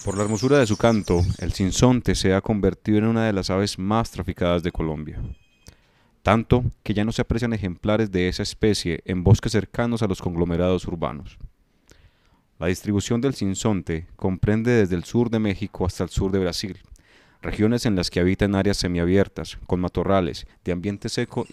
Por la hermosura de su canto, el sinsonte se ha convertido en una de las aves más traficadas de Colombia, tanto que ya no se aprecian ejemplares de esa especie en bosques cercanos a los conglomerados urbanos. La distribución del sinsonte comprende desde el sur de México hasta el sur de Brasil, regiones en las que habita en áreas semiabiertas, con matorrales, de ambiente seco